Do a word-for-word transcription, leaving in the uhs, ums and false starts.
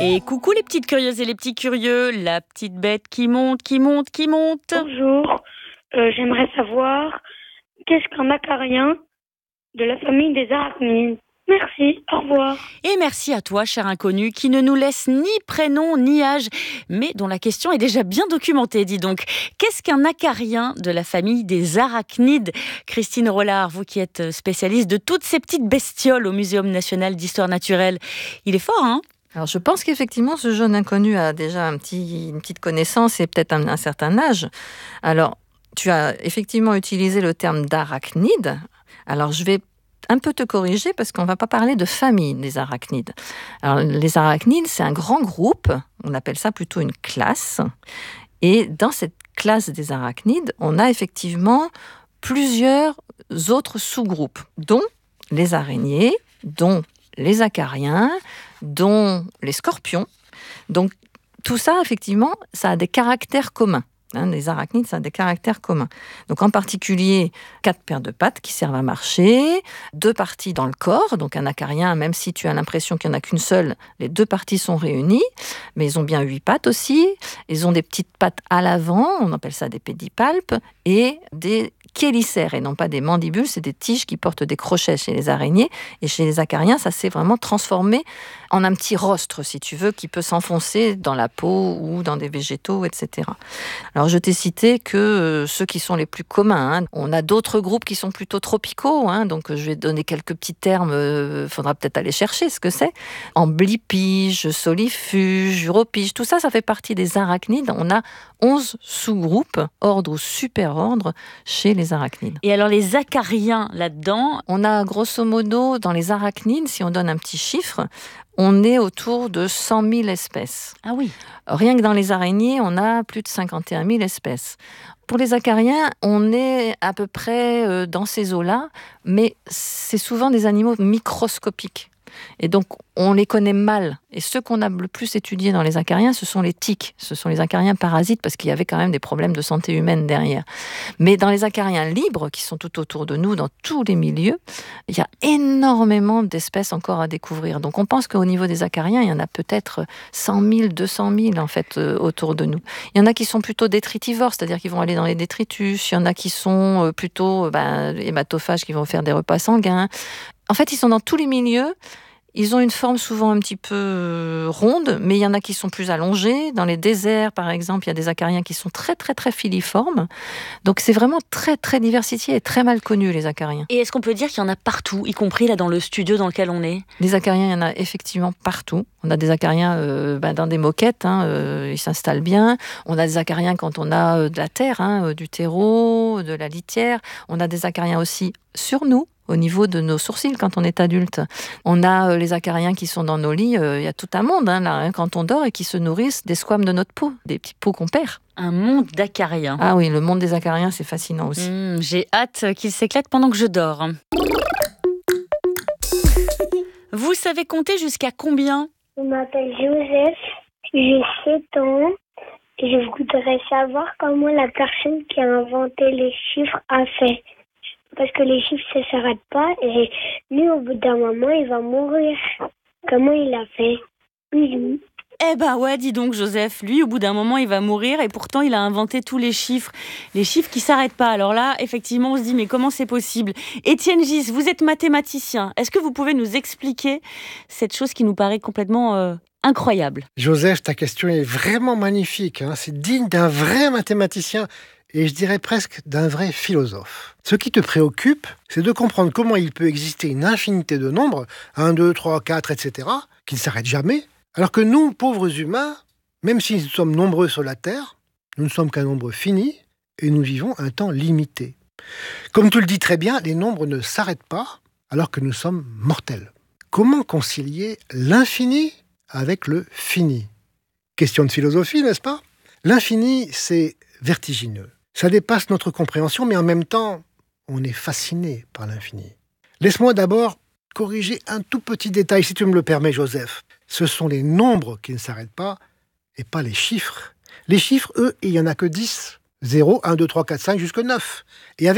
Et coucou les petites curieuses et les petits curieux, la petite bête qui monte, qui monte, qui monte. Bonjour, euh, j'aimerais savoir qu'est-ce qu'un acarien de la famille des arachnides. Merci, au revoir. Et merci à toi, cher inconnu, qui ne nous laisse ni prénom ni âge, mais dont la question est déjà bien documentée, dis donc. Qu'est-ce qu'un acarien de la famille des arachnides ? Christine Rollard, vous qui êtes spécialiste de toutes ces petites bestioles au Muséum national d'histoire naturelle. Il est fort, hein ? Alors, je pense qu'effectivement, ce jeune inconnu a déjà un petit, une petite connaissance et peut-être un, un certain âge. Alors, tu as effectivement utilisé le terme d'arachnide. Alors, je vais un peu te corriger parce qu'on ne va pas parler de famille des arachnides. Alors, les arachnides, c'est un grand groupe. On appelle ça plutôt une classe. Et dans cette classe des arachnides, on a effectivement plusieurs autres sous-groupes, dont les araignées, dont les acariens, dont les scorpions. Donc, tout ça, effectivement, ça a des caractères communs. Hein, les arachnides, ça a des caractères communs. Donc, en particulier, quatre paires de pattes qui servent à marcher, deux parties dans le corps. Donc, un acarien, même si tu as l'impression qu'il n'y en a qu'une seule, les deux parties sont réunies. Mais ils ont bien huit pattes aussi. Ils ont des petites pattes à l'avant, on appelle ça des pédipalpes, et des chélicères, et non pas des mandibules, c'est des tiges qui portent des crochets chez les araignées. Et chez les acariens, ça s'est vraiment transformé en un petit rostre, si tu veux, qui peut s'enfoncer dans la peau ou dans des végétaux, et cetera. Alors, je t'ai cité que euh, ceux qui sont les plus communs. Hein. On a d'autres groupes qui sont plutôt tropicaux, hein, donc je vais donner quelques petits termes, il euh, faudra peut-être aller chercher ce que c'est. Amblypige, solifuge, uropige, tout ça, ça fait partie des arachnides. On a onze sous-groupes, ordre ou super-ordre, chez les arachnides. Et alors les acariens là-dedans ? On a grosso modo, dans les arachnides, si on donne un petit chiffre, on est autour de cent mille espèces. Ah oui. Rien que dans les araignées, on a plus de cinquante et un mille espèces. Pour les acariens, on est à peu près dans ces eaux-là, mais c'est souvent des animaux microscopiques. Et donc, on les connaît mal. Et ceux qu'on a le plus étudiés dans les acariens, ce sont les tiques. Ce sont les acariens parasites, parce qu'il y avait quand même des problèmes de santé humaine derrière. Mais dans les acariens libres, qui sont tout autour de nous, dans tous les milieux, il y a énormément d'espèces encore à découvrir. Donc, on pense qu'au niveau des acariens, il y en a peut-être cent mille, deux cent mille, en fait, euh, autour de nous. Il y en a qui sont plutôt détritivores, c'est-à-dire qu'ils vont aller dans les détritus. Il y en a qui sont plutôt ben, hématophages, qui vont faire des repas sanguins. En fait, ils sont dans tous les milieux. Ils ont une forme souvent un petit peu ronde, mais il y en a qui sont plus allongés. Dans les déserts, par exemple, il y a des acariens qui sont très, très, très filiformes. Donc, c'est vraiment très, très diversifié et très mal connu, les acariens. Et est-ce qu'on peut dire qu'il y en a partout, y compris là dans le studio dans lequel on est ? Les acariens, il y en a effectivement partout. On a des acariens euh, ben, dans des moquettes, hein, euh, ils s'installent bien. On a des acariens quand on a euh, de la terre, hein, euh, du terreau, de la litière. On a des acariens aussi sur nous, au niveau de nos sourcils quand on est adulte. On a euh, les acariens qui sont dans nos lits, il euh, y a tout un monde hein, là, hein, quand on dort et qui se nourrissent des squames de notre peau, des petits peaux qu'on perd. Un monde d'acariens. Ah oui, le monde des acariens, c'est fascinant aussi. Mmh, j'ai hâte qu'ils s'éclatent pendant que je dors. Vous savez compter jusqu'à combien ? Je m'appelle Joseph, j'ai sept ans et je voudrais savoir comment la personne qui a inventé les chiffres a fait. Parce que les chiffres, ça ne s'arrête pas et lui, au bout d'un moment, il va mourir. Comment il a fait ? Oui. Eh ben ouais, dis donc Joseph, lui, au bout d'un moment, il va mourir et pourtant, il a inventé tous les chiffres. Les chiffres qui ne s'arrêtent pas. Alors là, effectivement, on se dit, mais comment c'est possible ? Étienne Gis, vous êtes mathématicien. Est-ce que vous pouvez nous expliquer cette chose qui nous paraît complètement euh, incroyable ? Joseph, ta question est vraiment magnifique. Hein. C'est digne d'un vrai mathématicien. Et je dirais presque d'un vrai philosophe. Ce qui te préoccupe, c'est de comprendre comment il peut exister une infinité de nombres, un, deux, trois, quatre, et cetera, qui ne s'arrêtent jamais, alors que nous, pauvres humains, même si nous sommes nombreux sur la Terre, nous ne sommes qu'un nombre fini et nous vivons un temps limité. Comme tu le dis très bien, les nombres ne s'arrêtent pas alors que nous sommes mortels. Comment concilier l'infini avec le fini ? Question de philosophie, n'est-ce pas ? L'infini, c'est vertigineux. Ça dépasse notre compréhension, mais en même temps, on est fasciné par l'infini. Laisse-moi d'abord corriger un tout petit détail, si tu me le permets, Joseph. Ce sont les nombres qui ne s'arrêtent pas, et pas les chiffres. Les chiffres, eux, il n'y en a que dix. zéro, un, deux, trois, quatre, cinq, jusqu'à neuf. Et avec